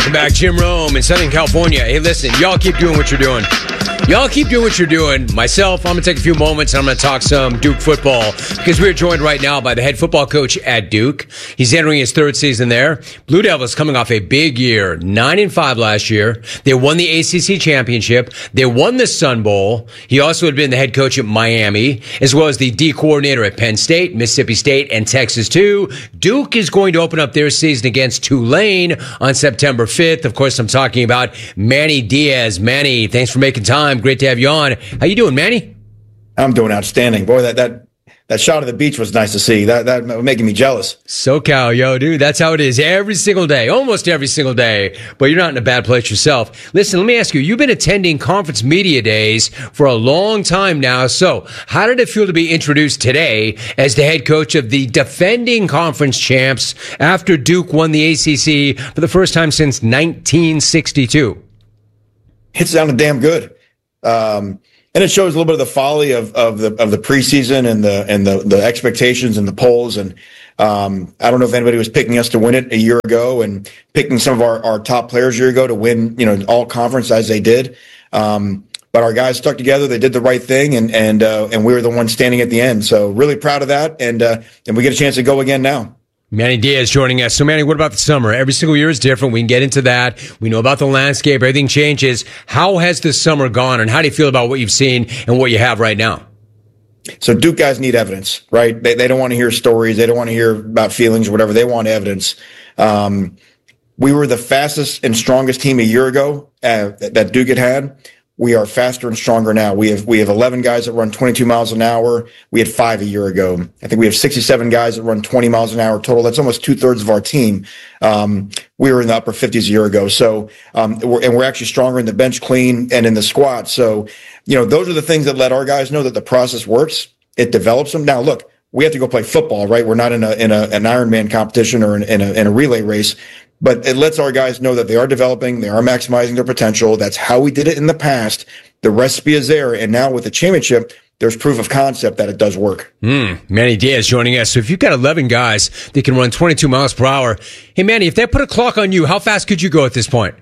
Welcome back, Jim Rome in Southern California. Hey, listen, y'all keep doing what you're doing. Y'all keep doing what you're doing. Myself, I'm going to take a few moments and I'm going to talk some Duke football because we're joined right now by the head football coach at Duke. He's entering his third season there. Blue Devils coming off a big year, 9-5 last year. They won the ACC championship. They won the Sun Bowl. He also had been the head coach at Miami, as well as the D coordinator at Penn State, Mississippi State, and Texas too. Duke is going to open up their season against Tulane on September 5th. Of course, I'm talking about Manny Diaz. Manny, thanks for making time. Great to have you on. How you doing, Manny? I'm doing outstanding. Boy, that shot of the beach was nice to see. That was making me jealous. SoCal, yo, dude, that's how it is every single day, almost every single day. But you're not in a bad place yourself. Listen, let me ask you, you've been attending conference media days for a long time now. So how did it feel to be introduced today as the head coach of the defending conference champs after Duke won the ACC for the first time since 1962? It sounded damn good. And it shows a little bit of the folly of the preseason and the expectations and the polls. And I don't know if anybody was picking us to win it a year ago and picking some of our top players a year ago to win, all conference as they did. But our guys stuck together. They did the right thing, and we were the ones standing at the end. So really proud of that. And we get a chance to go again now. Manny Diaz joining us. So, Manny, what about the summer? Every single year is different. We can get into that. We know about the landscape. Everything changes. How has this summer gone, and how do you feel about what you've seen and what you have right now? So Duke guys need evidence, right? They don't want to hear stories. They don't want to hear about feelings or whatever. They want evidence. We were the fastest and strongest team a year ago that Duke had. We are faster and stronger now. We have 11 guys that run 22 miles an hour. We had 5 a year ago. I think we have 67 guys that run 20 miles an hour total. That's almost 2/3 of our team. We were in the upper 50s a year ago. So, we're actually stronger in the bench clean and in the squat. So, those are the things that let our guys know that the process works. It develops them. Now, look, we have to go play football, right? We're not in an Ironman competition or in a relay race. But it lets our guys know that they are developing, they are maximizing their potential. That's how we did it in the past. The recipe is there. And now with the championship, there's proof of concept that it does work. Manny Diaz joining us. So if you've got 11 guys that can run 22 miles per hour, hey, Manny, if they put a clock on you, how fast could you go at this point?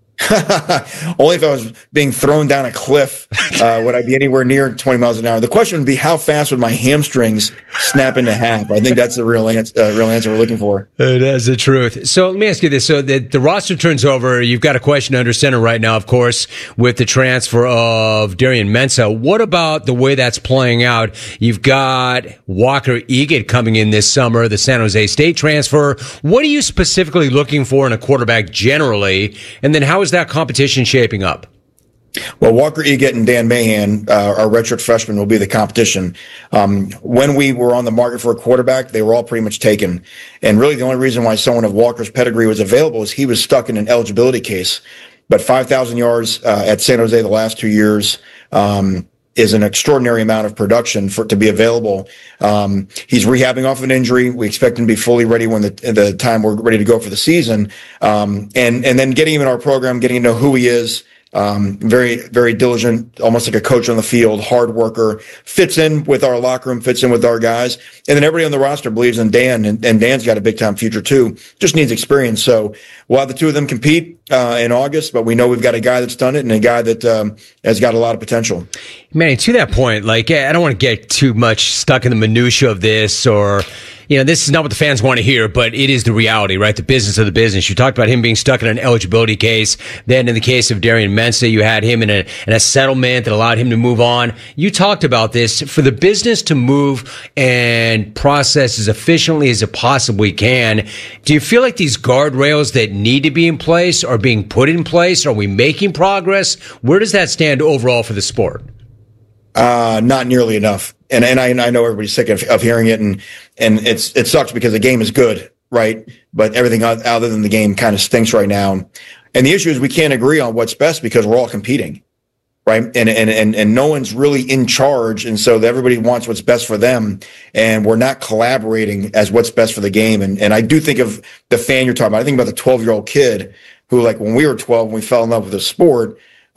Only if I was being thrown down a cliff would I be anywhere near 20 miles an hour. The question would be, how fast would my hamstrings snap into half? I think that's the real answer we're looking for. That's the truth. So let me ask you this. So the roster turns over. You've got a question under center right now, of course, with the transfer of Darian Mensah. What about the way that's playing out? You've got Walker Egan coming in this summer, the San Jose State transfer. What are you specifically looking for in a quarterback generally? And then how is that competition shaping up? Well, Walker Egan and Dan Mahan, our redshirt freshmen, will be the competition. When we were on the market for a quarterback, they were all pretty much taken. And really the only reason why someone of Walker's pedigree was available is he was stuck in an eligibility case. But 5,000 yards at San Jose the last 2 years is an extraordinary amount of production to be available. He's rehabbing off of an injury. We expect him to be fully ready when the time we're ready to go for the season. And then getting him in our program, getting to know who he is. Very, very diligent, almost like a coach on the field, hard worker, fits in with our locker room, fits in with our guys. And then everybody on the roster believes in Dan, and Dan's got a big time future too. Just needs experience. So we'll have the two of them compete in August, but we know we've got a guy that's done it and a guy that has got a lot of potential. Manny, to that point, I don't want to get too much stuck in the minutia of this, or this is not what the fans want to hear, but it is the reality, right? The business of the business. You talked about him being stuck in an eligibility case. Then in the case of Darian Mensah, you had him in a settlement that allowed him to move on. You talked about this. For the business to move and process as efficiently as it possibly can, do you feel like these guardrails that need to be in place are being put in place? Are we making progress? Where does that stand overall for the sport? Not nearly enough. And I know everybody's sick of hearing it, and it sucks because the game is good, right? But everything other than the game kind of stinks right now. And the issue is we can't agree on what's best because we're all competing, right? And no one's really in charge, and so everybody wants what's best for them, and we're not collaborating as what's best for the game. And I do think of the fan you're talking about. I think about the 12-year-old kid who, like, when we were 12 and we fell in love with the sport,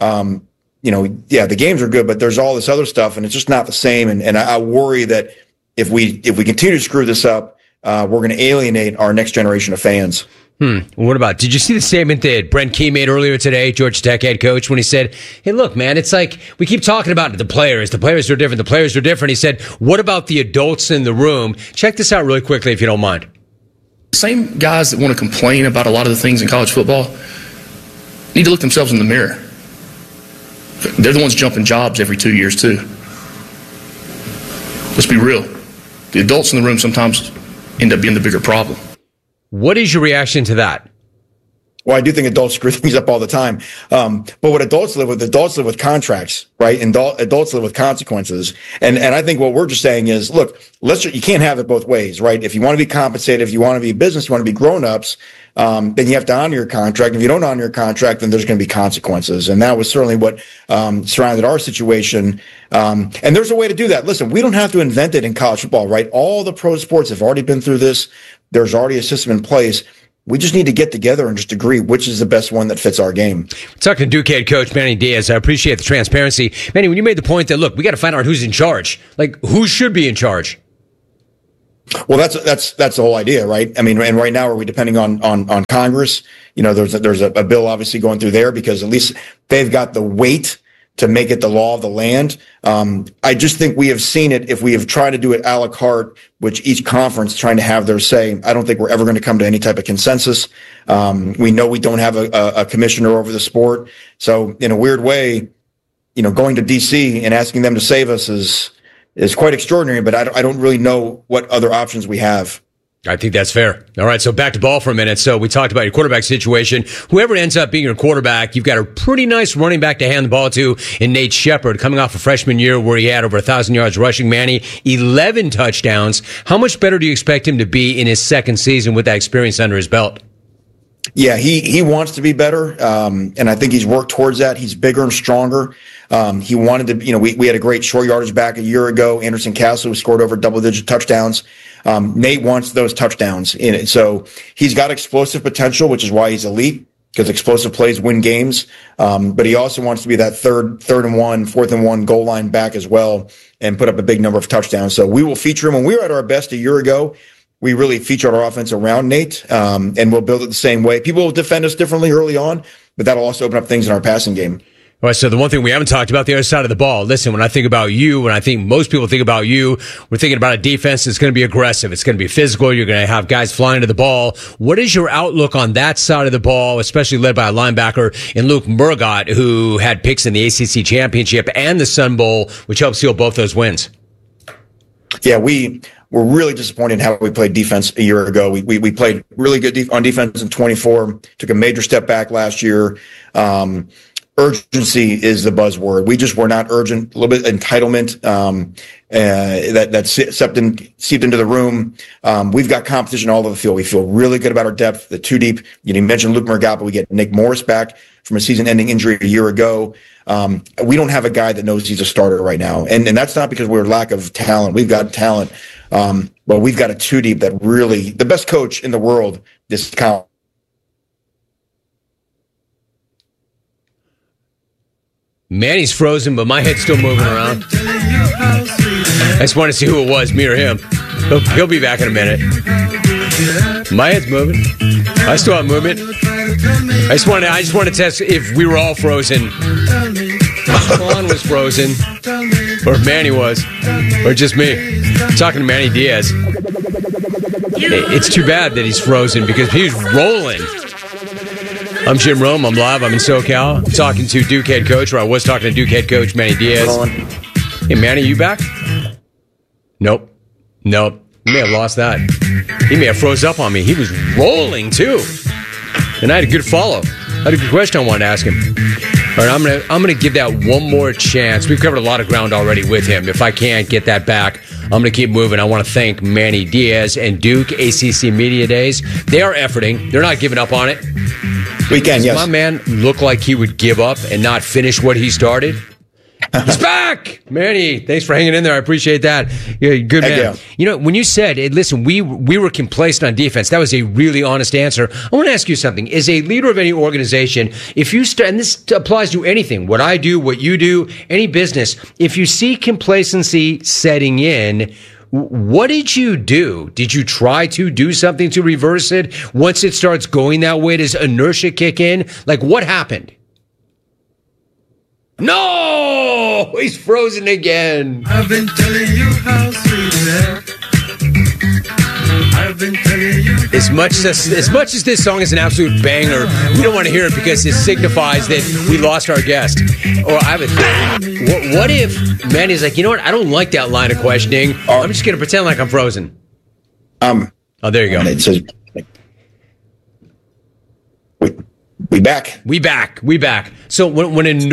the games are good, but there's all this other stuff, and it's just not the same. And I worry that if we continue to screw this up, we're going to alienate our next generation of fans. What about, did you see the statement that Brent Key made earlier today, Georgia Tech head coach, when he said, hey, look, man, it's like we keep talking about the players are different. He said, what about the adults in the room? Check this out really quickly if you don't mind. Same guys that want to complain about a lot of the things in college football need to look themselves in the mirror. They're the ones jumping jobs every 2 years, too. Let's be real. The adults in the room sometimes end up being the bigger problem. What is your reaction to that? Well, I do think adults screw things up all the time. But what adults live with contracts, right? And adults live with consequences. And I think what we're just saying is, look, you can't have it both ways, right? If you want to be compensated, if you want to be a business, you want to be grown-ups, then you have to honor your contract. If you don't honor your contract, then there's going to be consequences. And that was certainly what surrounded our situation. And there's a way to do that. Listen, we don't have to invent it in college football, right? All the pro sports have already been through this. There's already a system in place. We just need to get together and just agree which is the best one that fits our game. Talking to Duke head coach Manny Diaz, I appreciate the transparency. Manny, when you made the point that, look, we got to find out who's in charge. Like, who should be in charge? Well, that's the whole idea, right? I mean, and right now, are we depending on Congress? You know, there's a bill obviously going through there because at least they've got the weight to make it the law of the land. I just think we have seen it if we have tried to do it a la carte, which each conference trying to have their say. I don't think we're ever going to come to any type of consensus. We know we don't have a commissioner over the sport. So in a weird way, you know, going to DC and asking them to save us is quite extraordinary, but I don't really know what other options we have. I think that's fair. All right, so back to ball for a minute. So we talked about your quarterback situation. Whoever ends up being your quarterback, you've got a pretty nice running back to hand the ball to in Nate Shepard, coming off a freshman year where he had over 1,000 yards rushing. Manny, 11 touchdowns. How much better do you expect him to be in his second season with that experience under his belt? Yeah, he wants to be better, and I think he's worked towards that. He's bigger and stronger. He wanted to, you know, we had a great short yardage back a year ago. Anderson Castle scored over double-digit touchdowns. Nate wants those touchdowns in it. So he's got explosive potential, which is why he's elite, because explosive plays win games. But he also wants to be that third and one, fourth and one goal line back as well and put up a big number of touchdowns. So we will feature him. When we were at our best a year ago, we really featured our offense around Nate, and we'll build it the same way. People will defend us differently early on, but that'll also open up things in our passing game. All right, so the one thing we haven't talked about, the other side of the ball. Listen, when I think about you, when I think most people think about you, we're thinking about a defense that's going to be aggressive. It's going to be physical. You're going to have guys flying to the ball. What is your outlook on that side of the ball, especially led by a linebacker in Luke Murgott, who had picks in the ACC Championship and the Sun Bowl, which helped seal both those wins? Yeah, we were really disappointed in how we played defense a year ago. We played really good on defense in 24, took a major step back last year. Urgency is the buzzword. We just were not urgent. A little bit entitlement that seeped into the room. We've got competition all over the field. We feel really good about our depth, the two deep. You mentioned Luke Murgott, but we get Nick Morris back from a season-ending injury a year ago. We don't have a guy that knows he's a starter right now, and that's not because we're lack of talent. We've got talent, but we've got a two deep that really the best coach in the world. This count. Manny's frozen, but my head's still moving around. I just want to see who it was, me or him. He'll be back in a minute. My head's moving. I still have movement. I just want to test if we were all frozen. Juan was frozen, or if Manny was, or just me. I'm talking to Manny Diaz. It's too bad that he's frozen because he was rolling. I'm Jim Rome. I'm live. I'm in SoCal. I'm talking to Duke head coach, or I was talking to Duke head coach Manny Diaz. Hey, Manny, you back? Nope. He may have lost that. He may have froze up on me. He was rolling, too. And I had a good follow. I had a good question I wanted to ask him. All right, I'm gonna give that one more chance. We've covered a lot of ground already with him. If I can't get that back, I'm going to keep moving. I want to thank Manny Diaz and Duke ACC Media Days. They are efforting. They're not giving up on it. Yes. My man looked like he would give up and not finish what he started. He's back! Manny, thanks for hanging in there. I appreciate that. Yeah, good man. Yeah. You know, when you said, listen, we were complacent on defense, that was a really honest answer. I want to ask you something. As a leader of any organization, if you and this applies to anything, what I do, what you do, any business, if you see complacency setting in, What did you do? Did you try to do something to reverse it? Once it starts going that way, does inertia kick in? Like, what happened? No! He's frozen again. I've been telling you how sweet it is. I've been telling you. As much as this song is an absolute banger, we don't want to hear it because it signifies that we lost our guest. Or I have a theory. What if Manny's like, you know what? I don't like that line of questioning. I'm just going to pretend like I'm frozen. Oh, there you go. It says, we back. We back. So when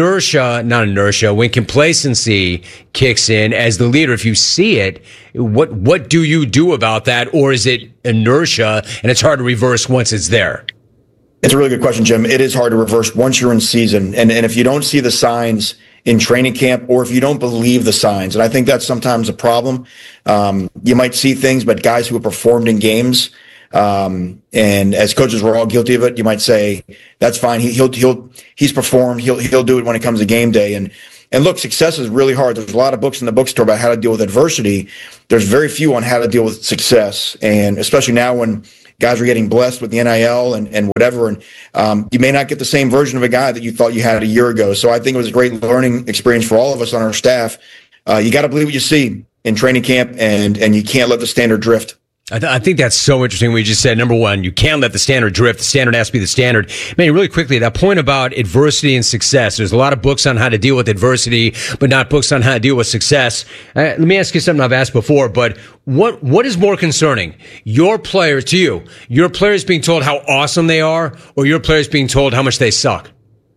when complacency kicks in as the leader, if you see it, what do you do about that? Or is it inertia and it's hard to reverse once it's there? It's a really good question, Jim. It is hard to reverse once you're in season. And if you don't see the signs in training camp, or if you don't believe the signs, and I think that's sometimes a problem. You might see things, but guys who have performed in games, and as coaches, we're all guilty of it. You might say, that's fine. He's performed. He'll do it when it comes to game day. And look, success is really hard. There's a lot of books in the bookstore about how to deal with adversity. There's very few on how to deal with success. And especially now when guys are getting blessed with the NIL and whatever. And, you may not get the same version of a guy that you thought you had a year ago. So I think it was a great learning experience for all of us on our staff. You got to believe what you see in training camp, and you can't let the standard drift. I think that's so interesting. We just said, number one, you can't let the standard drift. The standard has to be the standard. Man, really quickly, that point about adversity and success. There's a lot of books on how to deal with adversity, but not books on how to deal with success. Let me ask you something I've asked before, but what is more concerning? Your players being told how awesome they are, or your players being told how much they suck?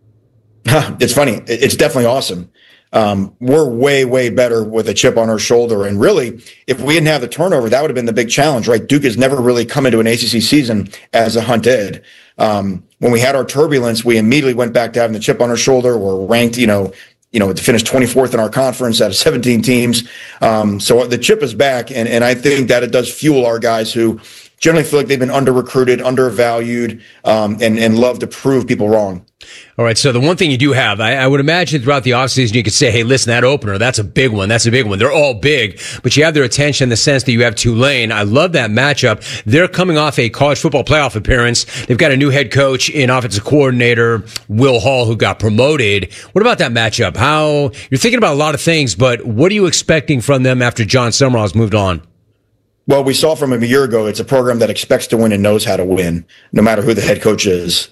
It's funny. It's definitely awesome. We're way, way better with a chip on our shoulder. And really, if we didn't have the turnover, that would have been the big challenge, right? Duke has never really come into an ACC season as a hunt ed. When we had our turbulence, we immediately went back to having the chip on our shoulder. We're ranked, to finish 24th in our conference out of 17 teams. So the chip is back. And I think that it does fuel our guys who generally feel like they've been under-recruited, undervalued, and love to prove people wrong. All right, so the one thing you do have, I would imagine throughout the offseason you could say, hey, listen, that opener, that's a big one. They're all big, but you have their attention in the sense that you have Tulane. I love that matchup. They're coming off a college football playoff appearance. They've got a new head coach and offensive coordinator, Will Hall, who got promoted. What about that matchup? You're thinking about a lot of things, but what are you expecting from them after John Summerall's moved on? Well, we saw from him a year ago, it's a program that expects to win and knows how to win, no matter who the head coach is.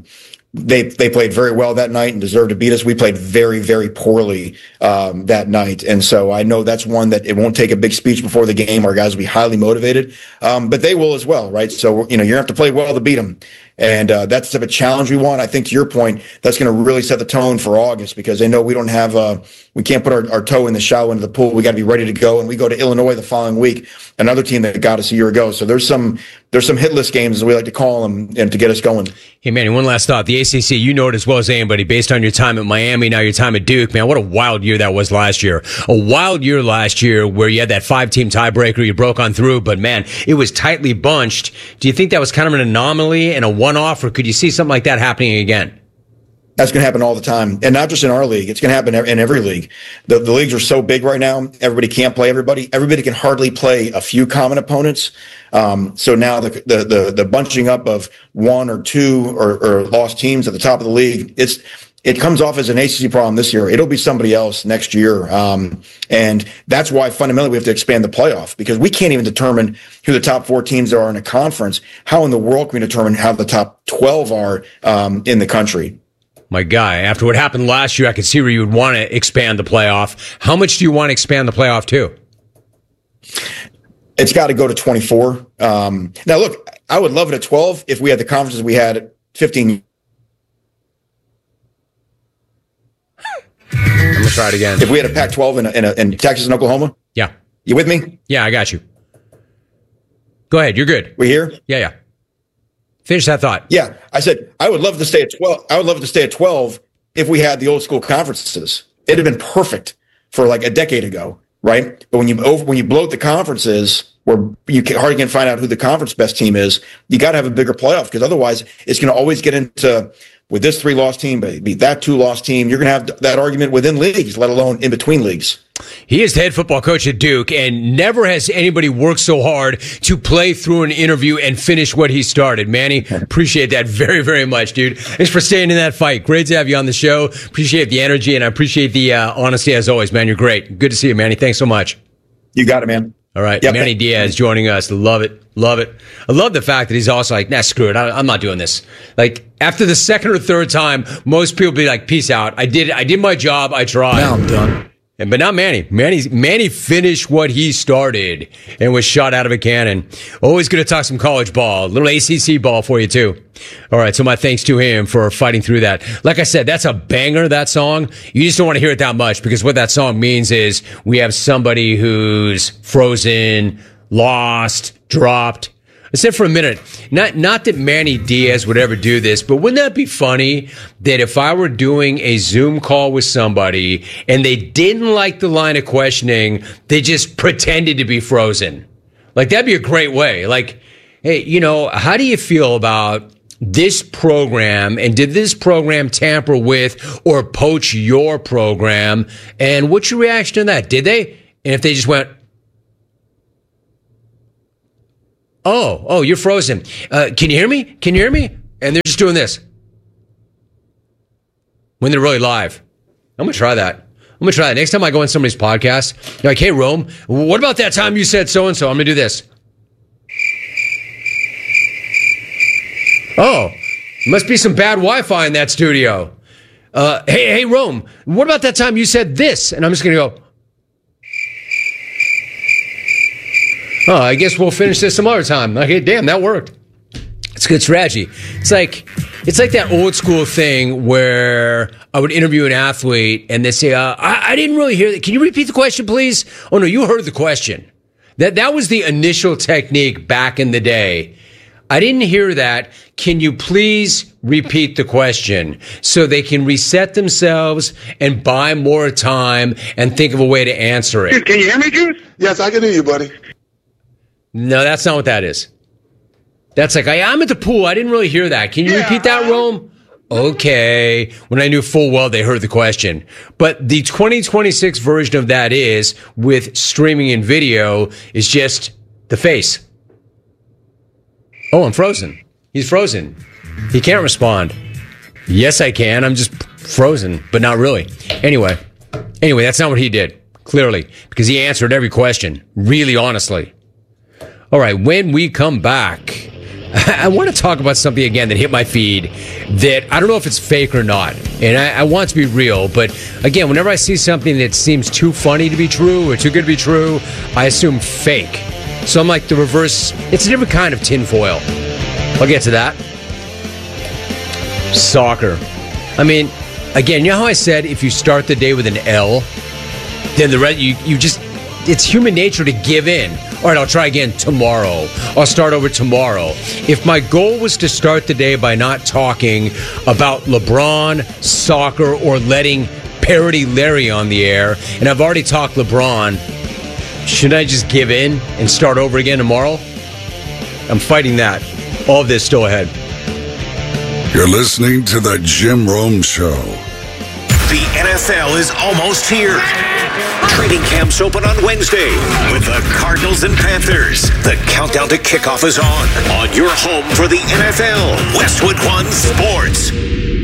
They played very well that night and deserved to beat us. We played very, very poorly that night. And so I know that's one that it won't take a big speech before the game. Our guys will be highly motivated, but they will as well, right? So, you're going to have to play well to beat them. And that's the type of challenge we want. I think to your point, that's going to really set the tone for August, because they know we don't have we can't put our toe in the shallow end of the pool. We got to be ready to go. And we go to Illinois the following week, another team that got us a year ago. So there's some hit list games, as we like to call them, and to get us going. Hey, Manny, one last thought. The ACC, you know it as well as anybody, based on your time at Miami, now your time at Duke. Man, what a wild year that was last year. A wild year last year where you had that 5-team tiebreaker, you broke on through, but man, it was tightly bunched. Do you think that was kind of an anomaly and a one-off, or could you see something like that happening again? That's going to happen all the time, and not just in our league. It's going to happen in every league. The leagues are so big right now. Everybody can't play everybody. Everybody can hardly play a few common opponents. So now the bunching up of one or two or lost teams at the top of the league, it comes off as an ACC problem this year. It'll be somebody else next year. And that's why fundamentally we have to expand the playoff, because we can't even determine who the top 4 teams are in a conference. How in the world can we determine how the top 12 are in the country? My guy, after what happened last year, I could see where you would want to expand the playoff. How much do you want to expand the playoff to? It's got to go to 24. Now, look, I would love it at 12 if we had the conferences we had at 15. I'm going to try it again. If we had a Pac-12 in Texas and Oklahoma? Yeah. You with me? Yeah, I got you. Go ahead. You're good. We here? Yeah. Finish that thought. Yeah. I said, I would love to stay at 12. I would love to stay at 12 if we had the old school conferences. It'd have been perfect for like a decade ago, right? But when you bloat the conferences, where you hardly can find out who the conference best team is, you got to have a bigger playoff, because otherwise it's going to always get into with this 3-loss team, beat that 2-loss team. You're going to have that argument within leagues, let alone in between leagues. He is the head football coach at Duke, and never has anybody worked so hard to play through an interview and finish what he started. Manny, appreciate that very, very much, dude. Thanks for staying in that fight. Great to have you on the show. Appreciate the energy, and I appreciate the honesty as always, man. You're great. Good to see you, Manny. Thanks so much. You got it, man. All right. Yep. Manny Diaz joining us. Love it. Love it. I love the fact that he's also like, nah, screw it. I'm not doing this. Like, after the second or third time, most people be like, peace out. I did my job. I tried. Now I'm done. But not Manny. Manny finished what he started and was shot out of a cannon. Always going to talk some college ball, a little ACC ball for you too. All right, so my thanks to him for fighting through that. Like I said, that's a banger, that song. You just don't want to hear it that much because what that song means is we have somebody who's frozen, lost, dropped. I said for a minute, not that Manny Diaz would ever do this, but wouldn't that be funny that if I were doing a Zoom call with somebody and they didn't like the line of questioning, they just pretended to be frozen? Like, that'd be a great way. Like, hey, how do you feel about this program, and did this program tamper with or poach your program? And what's your reaction to that? Did they? And if they just went, Oh, you're frozen. Can you hear me? Can you hear me? And they're just doing this when they're really live. I'm going to try that. Next time I go on somebody's podcast, they're like, hey, Rome, what about that time you said so-and-so? I'm going to do this. Oh, must be some bad Wi-Fi in that studio. Hey, Rome, what about that time you said this? And I'm just going to go, oh, I guess we'll finish this some other time. Okay, damn, that worked. It's a good strategy. It's like that old school thing where I would interview an athlete and they say, I didn't really hear that. Can you repeat the question, please? Oh, no, you heard the question. That was the initial technique back in the day. I didn't hear that. Can you please repeat the question so they can reset themselves and buy more time and think of a way to answer it? Can you hear me, Juice? Yes, I can hear you, buddy. No, that's not what that is. That's like, I'm at the pool. I didn't really hear that. Can you repeat that, Rome? Okay. When I knew full well they heard the question. But the 2026 version of that is, with streaming and video, is just the face. Oh, I'm frozen. He's frozen. He can't respond. Yes, I can. I'm just frozen, but not really. Anyway, that's not what he did, clearly, because he answered every question, really honestly. All right, when we come back, I want to talk about something again that hit my feed that I don't know if it's fake or not. And I want it to be real. But again, whenever I see something that seems too funny to be true or too good to be true, I assume fake. So I'm like the reverse. It's a different kind of tinfoil. I'll get to that. Soccer. I mean, again, you know how I said if you start the day with an L, then the rest, you just, it's human nature to give in. All right, I'll try again tomorrow. I'll start over tomorrow. If my goal was to start the day by not talking about LeBron, soccer, or letting Parody Larry on the air, and I've already talked LeBron, should I just give in and start over again tomorrow? I'm fighting that. All of this still ahead. You're listening to The Jim Rome Show. The NFL is almost here. Training camps open on Wednesday with the Cardinals and Panthers. The countdown to kickoff is on your home for the NFL, Westwood One Sports.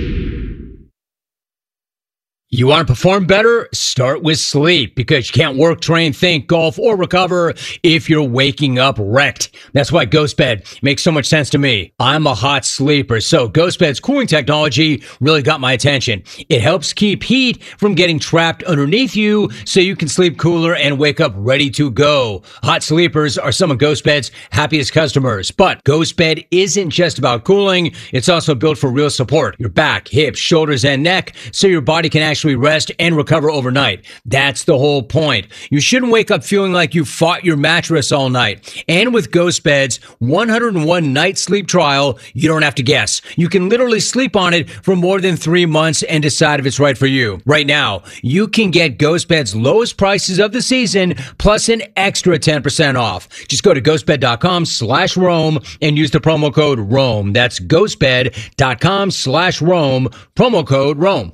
You want to perform better? Start with sleep, because you can't work, train, think, golf, or recover if you're waking up wrecked. That's why GhostBed makes so much sense to me. I'm a hot sleeper, so GhostBed's cooling technology really got my attention. It helps keep heat from getting trapped underneath you so you can sleep cooler and wake up ready to go. Hot sleepers are some of GhostBed's happiest customers. But GhostBed isn't just about cooling. It's also built for real support. Your back, hips, shoulders, and neck, so your body can actually actually rest and recover overnight. That's the whole point. You shouldn't wake up feeling like you fought your mattress all night. And with Ghost Bed's 101 night sleep trial, you don't have to guess. You can literally sleep on it for more than 3 months and decide if it's right for you. Right now, you can get Ghost Bed's lowest prices of the season plus an extra 10% off. Just go to ghostbed.com/Rome and use the promo code Rome. That's ghostbed.com/Rome, promo code Rome.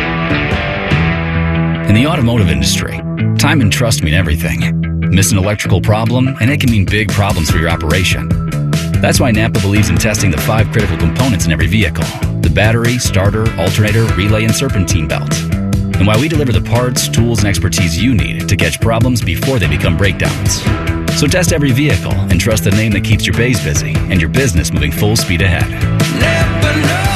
In the automotive industry, time and trust mean everything. Miss an electrical problem, and it can mean big problems for your operation. That's why Napa believes in testing the 5 critical components in every vehicle: the battery, starter, alternator, relay, and serpentine belt. And why we deliver the parts, tools, and expertise you need to catch problems before they become breakdowns. So test every vehicle and trust the name that keeps your bays busy and your business moving full speed ahead. Never know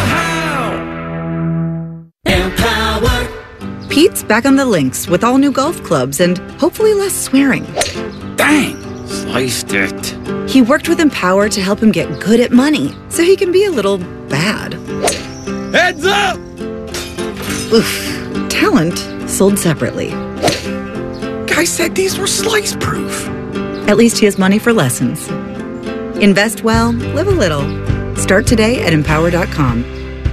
how. Empower. Pete's back on the links with all new golf clubs and hopefully less swearing. Dang, sliced it. He worked with Empower to help him get good at money so he can be a little bad. Heads up! Oof. Talent sold separately. Guy said these were slice proof. At least he has money for lessons. Invest well, live a little. Start today at empower.com.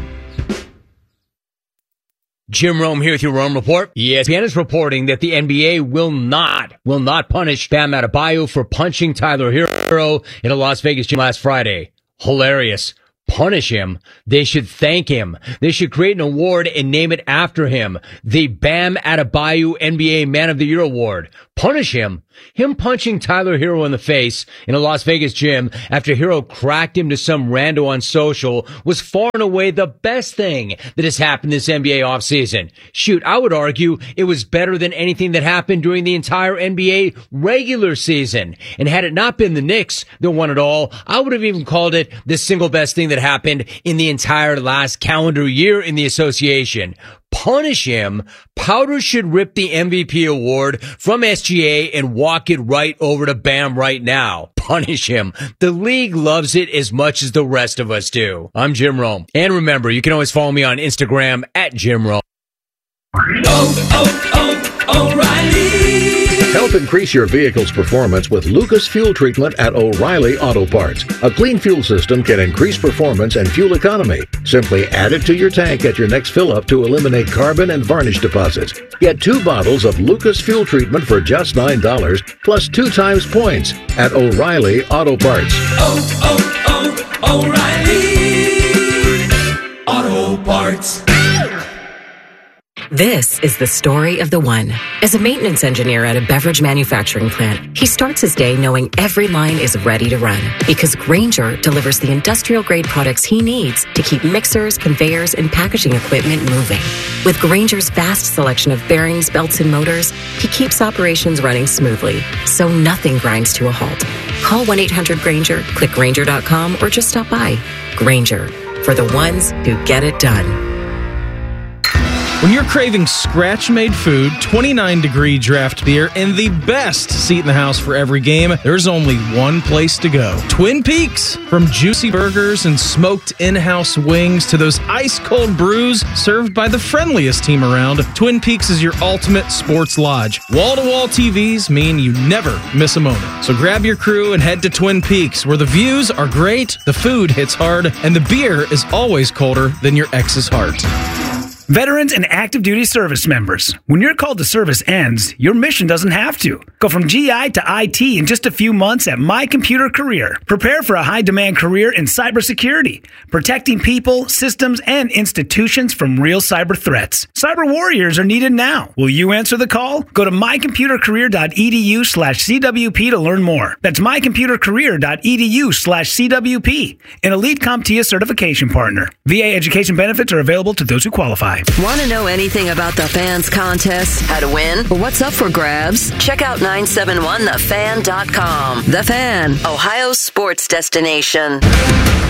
Jim Rome here with your Rome Report. ESPN is reporting that the NBA will not punish Bam Adebayo for punching Tyler Hero in a Las Vegas gym last Friday. Hilarious. Punish him. They should thank him. They should create an award and name it after him. The Bam Adebayo NBA Man of the Year Award. Punish him. Him punching Tyler Hero in the face in a Las Vegas gym after Hero cracked him to some rando on social was far and away the best thing that has happened this NBA offseason. Shoot, I would argue it was better than anything that happened during the entire NBA regular season. And had it not been the Knicks that won it all, I would have even called it the single best thing that happened in the entire last calendar year in the association. Punish him. Powder should rip the MVP award from SGA and walk it right over to Bam right now. Punish him. The league loves it as much as the rest of us do. I'm Jim Rome. And remember, you can always follow me on Instagram at Jim Rome. O'Reilly. Help increase your vehicle's performance with Lucas Fuel Treatment at O'Reilly Auto Parts. A clean fuel system can increase performance and fuel economy. Simply add it to your tank at your next fill-up to eliminate carbon and varnish deposits. Get 2 bottles of Lucas Fuel Treatment for just $9 plus 2 times points at O'Reilly Auto Parts. O'Reilly Auto Parts. This is the story of the one. As a maintenance engineer at a beverage manufacturing plant, he starts his day knowing every line is ready to run because Grainger delivers the industrial-grade products he needs to keep mixers, conveyors, and packaging equipment moving. With Grainger's vast selection of bearings, belts, and motors, he keeps operations running smoothly, so nothing grinds to a halt. Call 1-800-GRAINGER, click Grainger.com, or just stop by. Grainger, for the ones who get it done. When you're craving scratch-made food, 29-degree draft beer, and the best seat in the house for every game, there's only one place to go. Twin Peaks. From juicy burgers and smoked in-house wings to those ice-cold brews served by the friendliest team around, Twin Peaks is your ultimate sports lodge. Wall-to-wall TVs mean you never miss a moment. So grab your crew and head to Twin Peaks, where the views are great, the food hits hard, and the beer is always colder than your ex's heart. Veterans and active duty service members, when your call to service ends, your mission doesn't have to. Go from GI to IT in just a few months at My Computer Career. Prepare for a high-demand career in cybersecurity, protecting people, systems, and institutions from real cyber threats. Cyber warriors are needed now. Will you answer the call? Go to mycomputercareer.edu/CWP to learn more. That's mycomputercareer.edu/CWP, an Elite CompTIA certification partner. VA education benefits are available to those who qualify. Want to know anything about the Fans contest, how to win, or what's up for grabs? Check out 971thefan.com. The Fan, Ohio's sports destination.